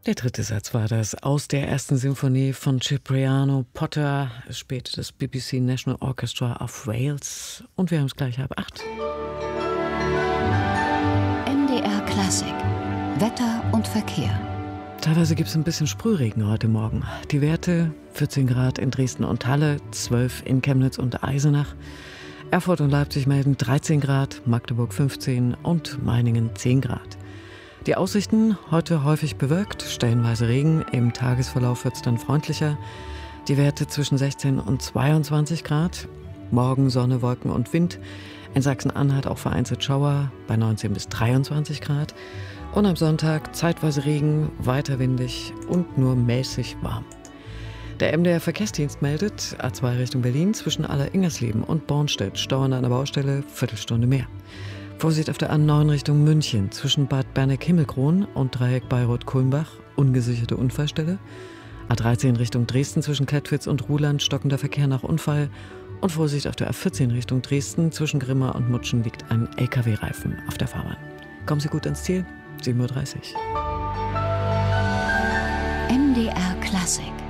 Der dritte Satz war das aus der ersten Symphonie von Cipriano Potter. Es spielte das BBC National Orchestra of Wales. Und wir haben es gleich 7:30. NDR Klassik. Wetter und Verkehr. Teilweise gibt es ein bisschen Sprühregen heute Morgen. Die Werte: 14 Grad in Dresden und Halle, 12 in Chemnitz und Eisenach. Erfurt und Leipzig melden 13 Grad, Magdeburg 15 und Meiningen 10 Grad. Die Aussichten: heute häufig bewölkt, stellenweise Regen. Im Tagesverlauf wird es dann freundlicher. Die Werte zwischen 16 und 22 Grad. Morgen Sonne, Wolken und Wind. In Sachsen-Anhalt auch vereinzelt Schauer bei 19 bis 23 Grad. Und am Sonntag zeitweise Regen, weiter windig und nur mäßig warm. Der MDR Verkehrsdienst meldet: A2 Richtung Berlin zwischen Aller-Ingersleben und Bornstedt Stau an einer Baustelle, Viertelstunde mehr. Vorsicht auf der A9 Richtung München zwischen Bad Berneck-Himmelkron und Dreieck Bayreuth-Kulmbach, ungesicherte Unfallstelle. A13 Richtung Dresden zwischen Klettwitz und Ruhland, stockender Verkehr nach Unfall. Und Vorsicht auf der A14 Richtung Dresden zwischen Grimma und Mutschen liegt ein LKW-Reifen auf der Fahrbahn. Kommen Sie gut ans Ziel, 7:30 Uhr. NDR Klassik.